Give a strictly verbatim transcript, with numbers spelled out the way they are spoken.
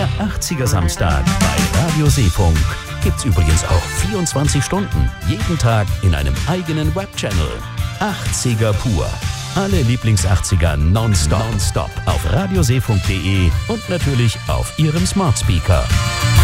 Der achtziger Samstag bei Radio Seefunk. Gibt's übrigens auch vierundzwanzig Stunden, jeden Tag in einem eigenen Webchannel. achtziger pur. Alle Lieblings-achtziger nonstop, nonstop auf radioseefunk punkt de und natürlich auf Ihrem Smart Speaker.